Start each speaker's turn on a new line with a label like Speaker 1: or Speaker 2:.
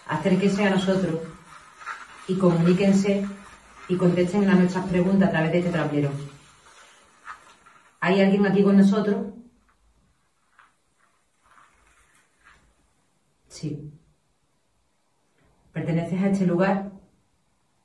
Speaker 1: acérquense a nosotros y comuníquense y contesten a nuestras preguntas a través de este tablero. ¿Hay alguien aquí con nosotros? Sí. ¿Perteneces a este lugar?